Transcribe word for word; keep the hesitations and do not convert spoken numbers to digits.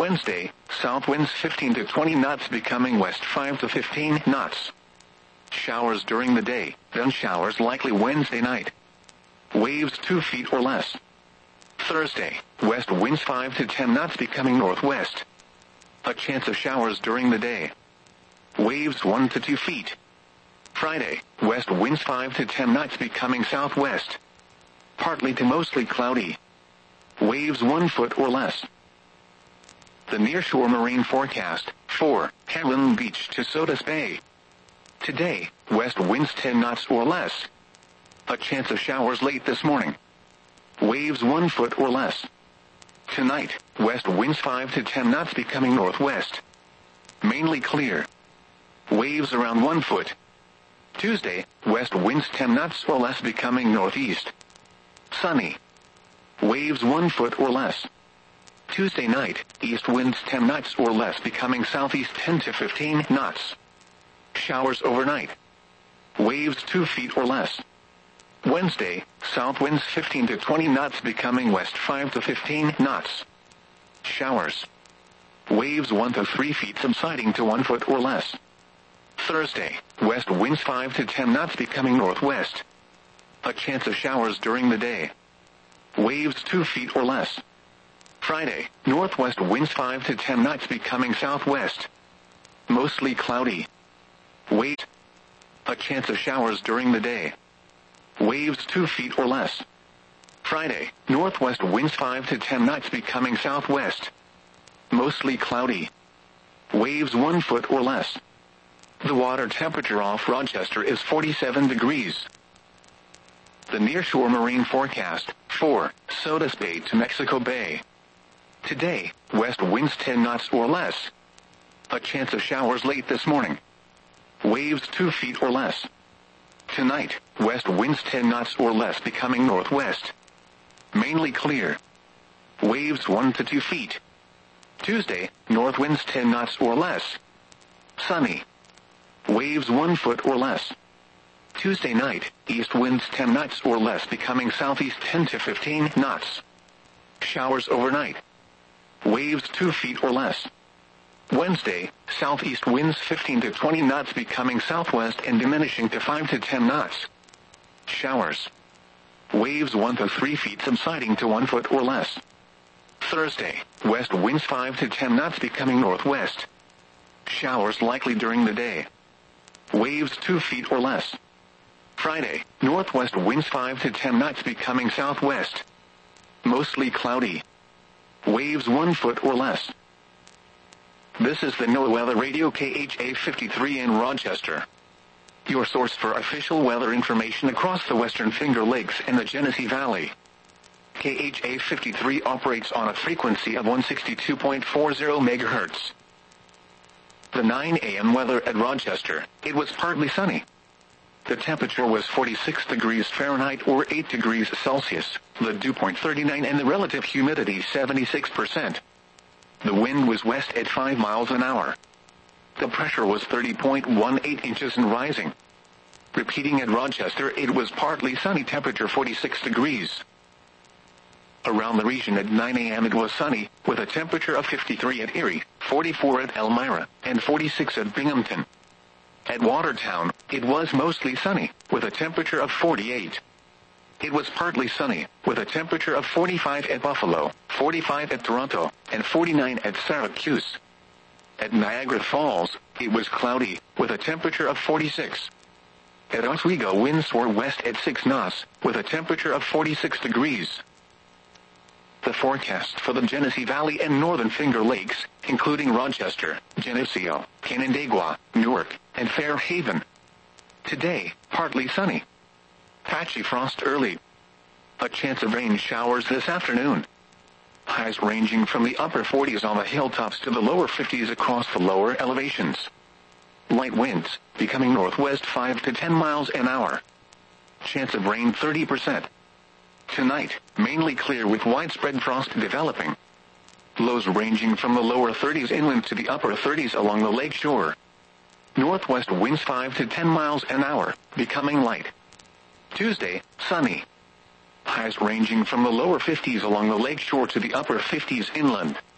Wednesday, south winds fifteen to twenty knots becoming west five to fifteen knots. Showers during the day, then showers likely Wednesday night. Waves two feet or less. Thursday, west winds five to ten knots becoming northwest. A chance of showers during the day. Waves one to two feet. Friday, west winds five to ten knots becoming southwest. Partly to mostly cloudy. Waves one foot or less. The nearshore marine forecast, for Heron Beach to Sodus Bay. Today, west winds ten knots or less. A chance of showers late this morning. Waves one foot or less. Tonight, west winds five to ten knots becoming northwest. Mainly clear. Waves around one foot. Tuesday, west winds ten knots or less becoming northeast. Sunny. Waves one foot or less. Tuesday night, east winds ten knots or less becoming southeast ten to fifteen knots. Showers overnight. Waves two feet or less. Wednesday, south winds fifteen to twenty knots becoming west five to fifteen knots. Showers. Waves one to three feet subsiding to one foot or less. Thursday, west winds five to ten knots becoming northwest. A chance of showers during the day. Waves two feet or less. Friday, northwest winds five to ten knots becoming southwest. Mostly cloudy. Wait. A chance of showers during the day. Waves two feet or less. Friday, northwest winds five to ten knots becoming southwest. Mostly cloudy. Waves one foot or less. The water temperature off Rochester is forty-seven degrees. The nearshore marine forecast, for Sodus Bay to Mexico Bay. Today, west winds ten knots or less. A chance of showers late this morning. Waves two feet or less. Tonight, west winds ten knots or less becoming northwest. Mainly clear. Waves one to two feet. Tuesday, north winds ten knots or less. Sunny. Waves one foot or less. Tuesday night, east winds ten knots or less becoming southeast ten to fifteen knots. Showers overnight. Waves two feet or less. Wednesday, southeast winds fifteen to twenty knots becoming southwest and diminishing to five to ten knots. Showers. Waves one to three feet subsiding to one foot or less. Thursday, west winds five to ten knots becoming northwest. Showers likely during the day. Waves two feet or less. Friday, northwest winds five to ten knots becoming southwest. Mostly cloudy. Waves one foot or less. This is the NOAA Weather Radio K H A fifty-three in Rochester. Your source for official weather information across the Western Finger Lakes and the Genesee Valley. K H A fifty-three operates on a frequency of one sixty-two point four zero megahertz. The nine a m weather at Rochester, it was partly sunny. The temperature was forty-six degrees Fahrenheit or eight degrees Celsius, the dew point thirty-nine and the relative humidity seventy-six percent. The wind was west at five miles an hour. The pressure was thirty point one eight inches and rising. Repeating at Rochester, it was partly sunny, temperature forty-six degrees. Around the region at nine a m it was sunny, with a temperature of fifty-three at Erie, forty-four at Elmira, and forty-six at Binghamton. At Watertown, it was mostly sunny, with a temperature of forty-eight. It was partly sunny, with a temperature of forty-five at Buffalo, forty-five at Toronto, and forty-nine at Syracuse. At Niagara Falls, it was cloudy, with a temperature of forty-six. At Oswego, winds were west at six knots, with a temperature of forty-six degrees. The forecast for the Genesee Valley and Northern Finger Lakes, including Rochester, Geneseo, Canandaigua, Newark, and Fairhaven. Today, partly sunny. Patchy frost early. A chance of rain showers this afternoon. Highs ranging from the upper forties on the hilltops to the lower fifties across the lower elevations. Light winds, becoming northwest five to ten miles an hour. Chance of rain thirty percent. Tonight, mainly clear with widespread frost developing. Lows ranging from the lower thirties inland to the upper thirties along the lake shore. Northwest winds five to ten miles an hour, becoming light. Tuesday, sunny. Highs ranging from the lower fifties along the lake shore to the upper fifties inland.